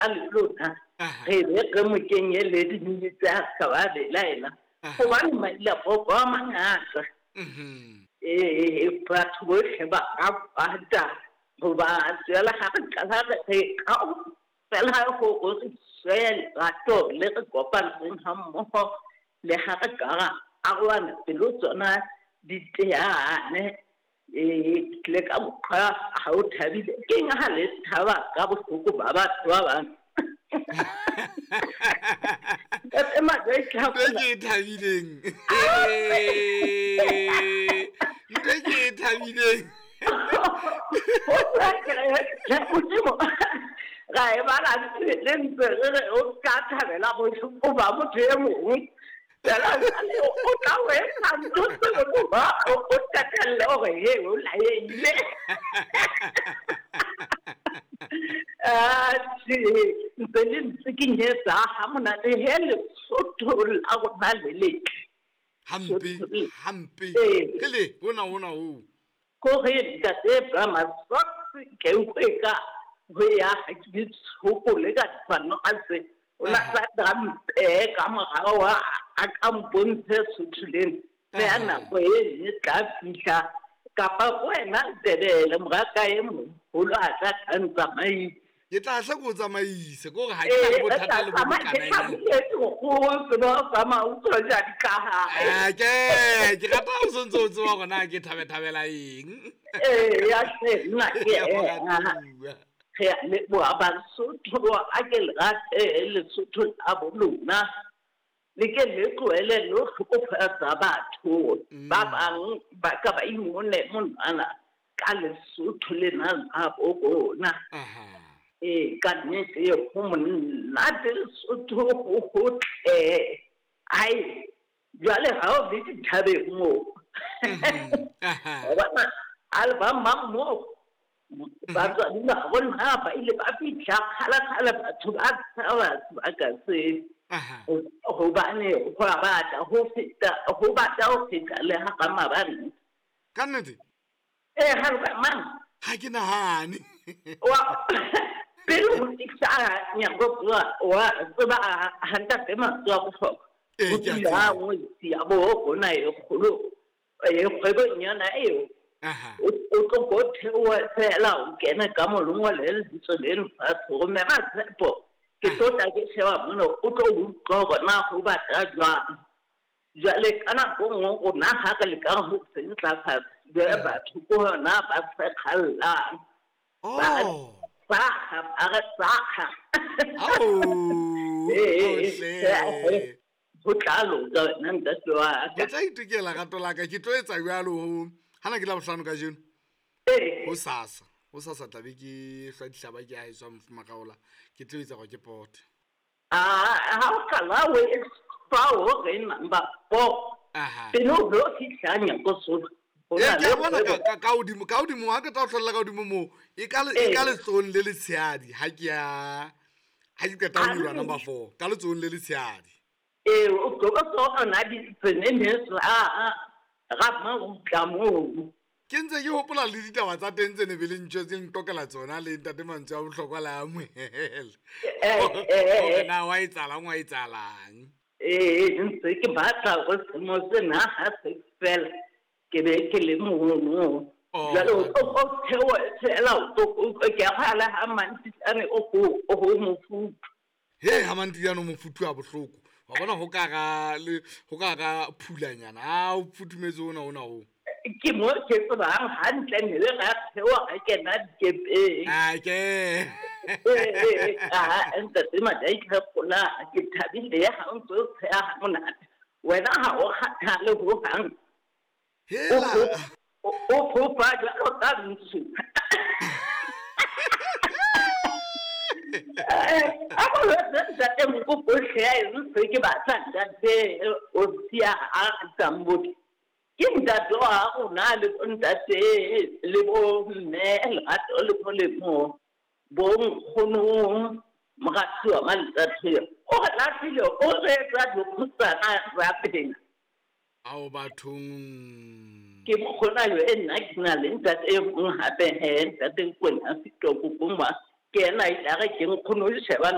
a lona ge ge mo kenyele di tsa ka ba le laela go ba maila go ba mangata batho botlhe ba a pata go ba tsela ga ka ga ge ka fela go o swela batho le go kopana ha mmogo le ga ka a gwana pelo tsona di teane le ka mokgwa ga o thabile ke nga le thaba ka bohloko ba batho ba bang ema ke thabileng ke thabileng ga e ba la le ntse o ka thabela go ba motho e mongwe fela o ka wena ntse o tatelle gore ye o laeile ntse le ntse ke nyetsa ga monate he Lesotho la go ba leleke hampe ke le bona o ko re ka se ba masotsi ke go ka go ya ga ke tshopole ka tsano a se o la sa dampe ka morago wa a ka mpontshe Sothuleng le ana go e tla fihla kapa wena tebele moraka e mo o la tla tantsa mai ke tla se go tsamaise go ga ke na bothata le bo kana ke rata o sontse o tsewa gona ke thabela eng ya se nna ke ya le bo Basotho a ke le rate Lesotho a bolona le ke le tloele lo go phatsa batho ba bang ba ka ba imone monana ka Lesotho le na a bona ka nnete go monna le Lesotho go tle ai jwale ga o di thabe mo bona album mo ba tswa dina bona ba ile ba pitla khala batho ba ka se go bane go batla go batla o feta le ha ka mabane ka nnete ha ba man ha ke nahane wa pero iksa nyango wa ba hanta tema tswa go foka ya mo ya bo bona e kholo e khwebo nyana eo o tlo go thewa fela o kena ka molongwa le ditso le fa go me ba tsepo ke tota ke sheba mono o tlo go bona go ba tjwa jale kana go ngo na ha ka le ka go tsentla fa ba thuko na ba se khalla ba ha go tlalo ga nna tswa ke tla itukela gato la ka ke tlo etsa jalo hana ke la bohlano ka jeno go sasa tlabe ke hla dihlaba ke a iswa mfumakaola ke tlo etsa go ke pote ha o kala we fa o re namba po pero lo fitlanya go so ke bona ka odimo ha ke tla hlolla ka odimo mo e ka le tsone le le tsheadi ha ke ka ura number 4 ka le tsone le le tsheadi o go so na di tsenenes ga ma o tla mo ke ntse ke hopola le ditaba tsa teng tse ne be le ntse tseng tokela tsona le ntate mantse a bohlokwa la amohela na wa itsalang ntse ke batla go mo se na ha se fela ke be ke le mo jalo o thewa tsela o ke hala ha mantsi ane o mo futu ha mantsi ano mo futu a bohloko wa bona go ka ga phulanyana o futumetse ona o ke mo ke tsebang hantle ne le ga thewa ga ke na dikepe ntse te madai ka kula ke thabile ha o ntse ha monate wena ha o khathale go hang o phopa jalo ka ntse ako le tsa teng go bohle ntse ke ba tsaka tse o sia a tsambuti ke ntate wa go na le ntate le bo mme le le mo bon khono magati wa mantate o ga tile o re tsa go tsana rapeng ao bathong ke mo khona yo nna ke na le ntate mo hape he ntate ko na fito ko mo ke na ila ga ke nkgono le sheba